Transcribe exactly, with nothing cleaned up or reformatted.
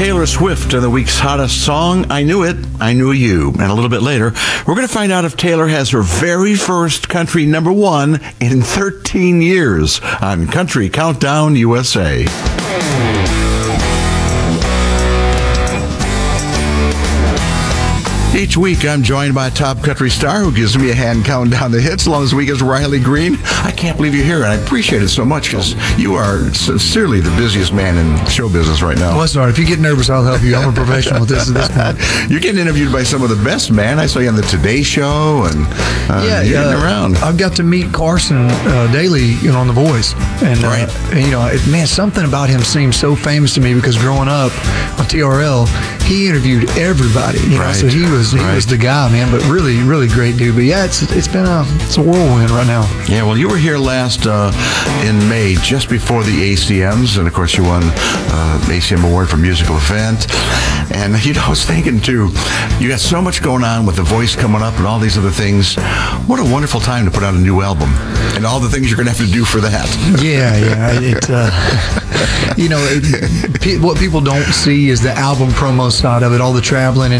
Taylor Swift and the week's hottest song, I Knew It, I Knew You. And a little bit later, we're going to find out if Taylor has her very first country number one in thirteen years on Country Countdown U S A. Each week, I'm joined by a top country star who gives me a hand counting down the hits. Along this week is Riley Green. I can't believe you're here, and I appreciate it so much because you are sincerely the busiest man in show business right now. Well, sorry. If you get nervous, I'll help you. I'm a professional at this at this point. You're getting interviewed by some of the best, man. I saw you on the Today Show, and uh, yeah, you're getting uh, around. I've got to meet Carson uh, Daly, you know, on The Voice, and, uh, right. and you know, it, man, something about him seems so famous to me because growing up on T R L, he interviewed everybody. You know, right. so he was he right. was the guy, man. But really, really great dude. But yeah, it's it's been a it's a whirlwind right now. Yeah, well, you were here last uh, in May, just before the A C Ms, and of course you won uh, A C M Award for Musical Event. And you know, I was thinking too, you got so much going on with The Voice coming up and all these other things. What a wonderful time to put out a new album and all the things you're going to have to do for that. Yeah, yeah. It, uh, you know, it, what people don't see is the album promo side of it, all the traveling and